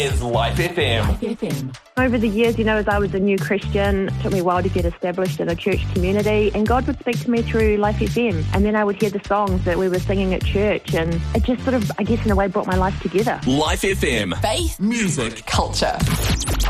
is Life FM. Life FM. Over the years, as I was a new Christian, it took me a while to get established in a church community, and God would speak to me through Life FM. And then I would hear the songs that we were singing at church, and it just sort of, I guess in a way, brought my life together. Life FM. Faith, music, culture.